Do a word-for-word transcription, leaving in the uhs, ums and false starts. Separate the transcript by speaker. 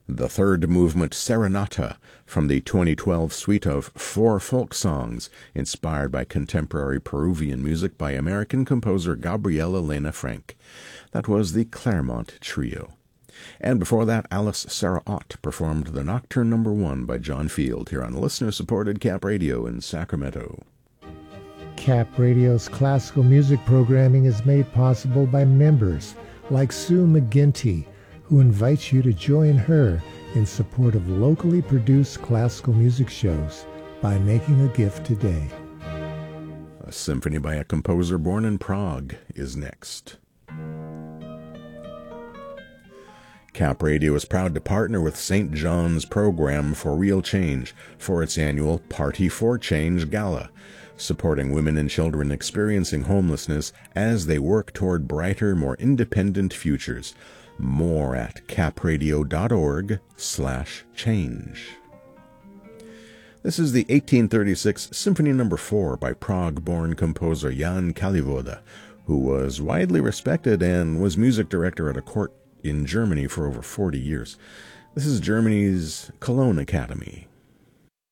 Speaker 1: The third movement, Serenata, from the twenty twelve suite of four folk songs inspired by contemporary Peruvian music by American composer Gabriela Lena Frank. That was the Claremont Trio. And before that, Alice Sarah Ott performed the Nocturne Number One by John Field here on listener-supported Cap Radio in Sacramento.
Speaker 2: Cap Radio's classical music programming is made possible by members like Sue McGinty, who invites you to join her in support of locally produced classical music shows by making a gift today.
Speaker 1: A symphony by a composer born in Prague is next. Cap Radio is proud to partner with Saint John's Program for Real Change for its annual Party for Change Gala, supporting women and children experiencing homelessness as they work toward brighter, more independent futures. More at capradio.org slash change. This is the eighteen thirty-six Symphony Number four by Prague-born composer Jan Kalivoda, who was widely respected and was music director at a court in Germany for over forty years. This is Germany's Cologne Academy.